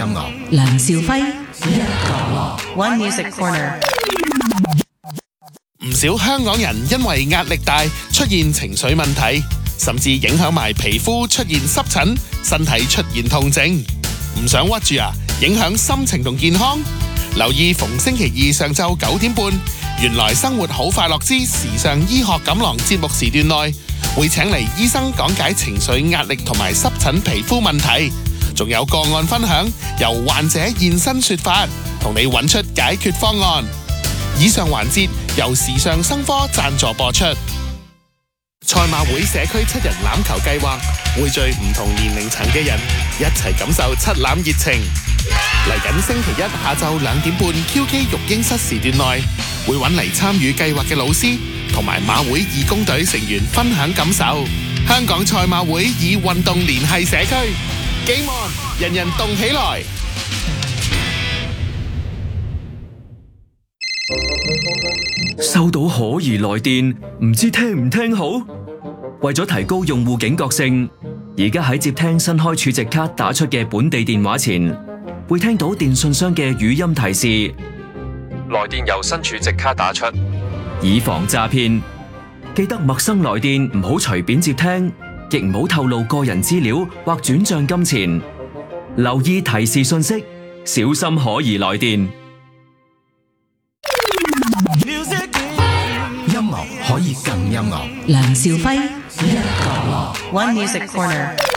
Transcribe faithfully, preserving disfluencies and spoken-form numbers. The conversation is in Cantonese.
樂。 梁兆輝，One Music Corner。 唔少香港人因為壓力大出現情緒問題，甚至影響埋皮膚出現濕疹，身體出現痛症。唔想屈住啊，影響心情同健康。留意逢星期二上晝九點半，原來生活好快樂之時尚醫學錦囊節目時段內，會請嚟醫生講解情緒壓力同埋濕疹皮膚問題，仲有個案分享，由患者現身說法，同你揾出解決方案。以上環節由時尚生科贊助播出。賽馬會社區七人欖球計劃匯聚唔同年齡層嘅人，一齊感受七欖熱情。嚟緊星期一下晝兩點半 Q K 育嬰室時段內，會揾嚟參與計劃嘅老師同埋馬會義工隊成員分享感受。香港賽馬會以運動聯繫社區，希望人人動起來。 收到可疑來電，唔知聽唔聽好？為咗提高用戶警覺性，而家喺接聽新開儲值卡打出嘅本地電話前，會聽到電信商嘅語音提示：來電由新儲值卡打出，以防詐騙。記得陌生來電唔好隨便接聽，亦唔好透露個人資料或轉賬金錢。留意提示信息，小心可疑來電。 音樂可以更音樂。 梁兆輝，One Music Corner。